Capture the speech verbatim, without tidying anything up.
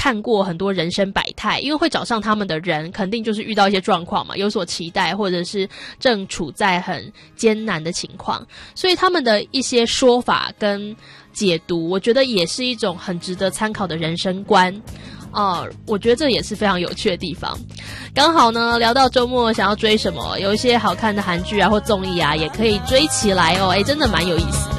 看过很多人生百态，因为会找上他们的人肯定就是遇到一些状况嘛，有所期待，或者是正处在很艰难的情况，所以他们的一些说法跟解读，我觉得也是一种很值得参考的人生观。哦、呃，我觉得这也是非常有趣的地方。刚好呢，聊到周末想要追什么，有一些好看的韩剧啊或综艺啊，也可以追起来哦。诶，真的蛮有意思的。